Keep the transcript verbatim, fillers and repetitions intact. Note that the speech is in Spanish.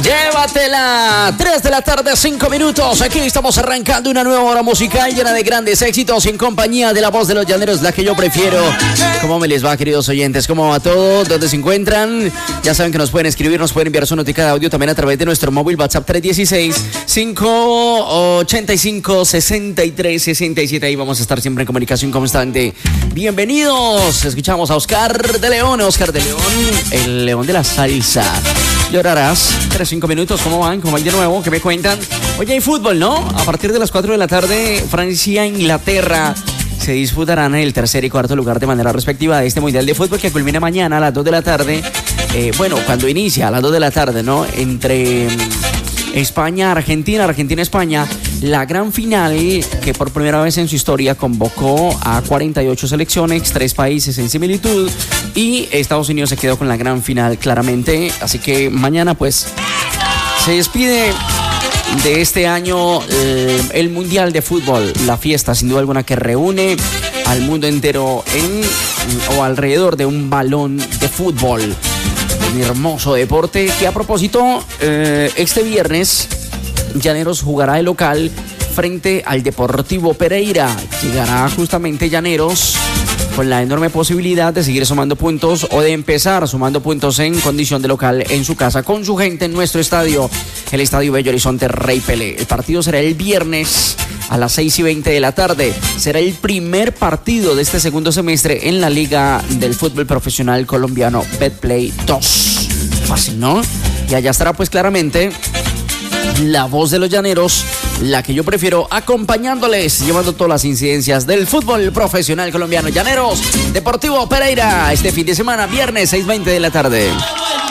Llévatela, tres de la tarde, cinco minutos. Aquí estamos arrancando una nueva hora musical llena de grandes éxitos en compañía de la voz de los llaneros, la que yo prefiero. ¿Cómo me les va, queridos oyentes? ¿Cómo va todo? ¿Dónde se encuentran? Ya saben que nos pueden escribir, nos pueden enviar su notica de audio también a través de nuestro móvil WhatsApp tres uno seis, cinco ocho cinco, seis tres seis siete. Ahí vamos a estar siempre en comunicación constante. Bienvenidos. Escuchamos a Oscar de León. Oscar de León, el león de la salsa. Llorarás. Tres, cinco minutos. ¿Cómo van? ¿Cómo van de nuevo? ¿Qué me cuentan? Oye, hay fútbol, ¿no? A partir de las cuatro de la tarde, Francia, Inglaterra se disputarán el tercer y cuarto lugar de manera respectiva de este Mundial de Fútbol que culmina mañana a las dos de la tarde. Eh, bueno, cuando inicia a las dos de la tarde, ¿no? Entre España, Argentina, Argentina, España. La gran final que por primera vez en su historia convocó a cuarenta y ocho selecciones, tres países en similitud, y Estados Unidos se quedó con la gran final claramente. Así que mañana pues se despide de este año eh, el Mundial de Fútbol, la fiesta sin duda alguna que reúne al mundo entero en o alrededor de un balón de fútbol. Un hermoso deporte que, a propósito, eh, este viernes Llaneros jugará de local frente al Deportivo Pereira. Llegará justamente Llaneros con la enorme posibilidad de seguir sumando puntos o de empezar sumando puntos en condición de local en su casa con su gente en nuestro estadio, el Estadio Bello Horizonte Rey Pelé. El partido será el viernes a las seis y veinte de la tarde. Será el primer partido de este segundo semestre en la Liga del Fútbol Profesional Colombiano Betplay dos. Fácil, ¿no? Y allá estará pues claramente la voz de los llaneros, la que yo prefiero, acompañándoles, llevando todas las incidencias del fútbol profesional colombiano. Llaneros, Deportivo Pereira, este fin de semana, viernes seis y veinte de la tarde.